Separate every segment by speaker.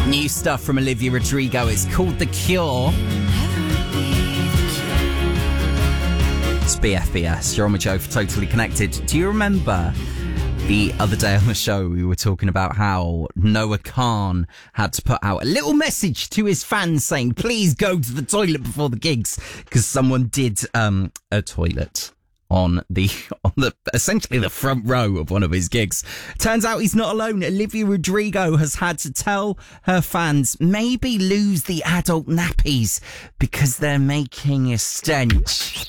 Speaker 1: New stuff from Olivia Rodrigo. It's called The Cure. It's BFBS. You're on with Joe for Totally Connected. Do you remember the other day on the show we were talking about how Noah Khan had to put out a little message to his fans saying, please go to the toilet before the gigs, because someone did a toilet on the essentially the front row of one of his gigs. Turns out he's not alone. Olivia Rodrigo has had to tell her fans maybe lose the adult nappies because they're making a stench.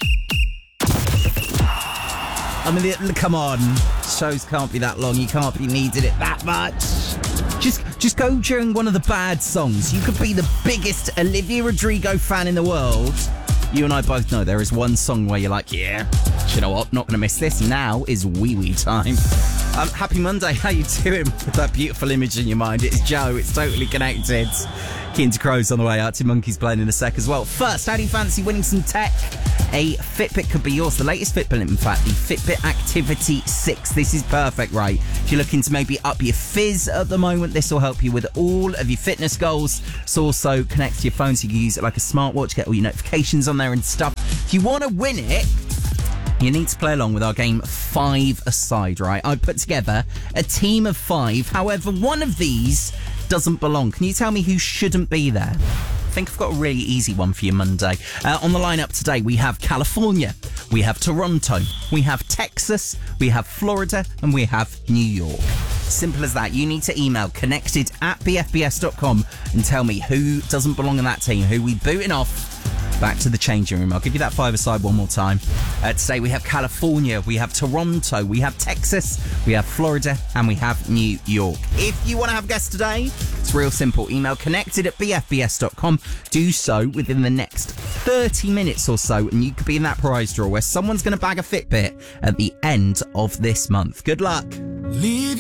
Speaker 1: I mean, come on. Shows can't be that long. You can't be needing it that much. Just go during one of the bad songs. You could be the biggest Olivia Rodrigo fan in the world. You and I both know there is one song where you're like, yeah, do you know what? Not going to miss this. Now is wee-wee time. Happy Monday. How you doing with that beautiful image in your mind? It's Joe. It's Totally Connected. Keen to Crows on the way out. Two Monkeys playing in a sec as well. First, how do you fancy winning some tech? A Fitbit could be yours. The latest Fitbit, in fact, the Fitbit Activity 6. This is perfect, right? If you're looking to maybe up your fizz at the moment, this will help you with all of your fitness goals. It's also connects to your phone, so you can use it like a smartwatch, get all your notifications on there and stuff. If you want to win it, you need to play along with our game 5-a-side, right? I put together a team of 5. However, one of these doesn't belong. Can you tell me who shouldn't be there? I think I've got a really easy one for you Monday. On the lineup today, we have California, we have Toronto, we have Texas, we have Florida, and we have New York. Simple as that. You need to email connected@bfbs.com and tell me who doesn't belong in that team, who we booting off. Back to the changing room. I'll give you that 5-a-side one more time. Today we have California, we have Toronto, we have Texas, we have Florida, and we have New York. If you want to have guests today, it's real simple. Email connected@bfbs.com. Do so within the next 30 minutes or so, and you could be in that prize draw where someone's going to bag a Fitbit at the end of this month. Good luck.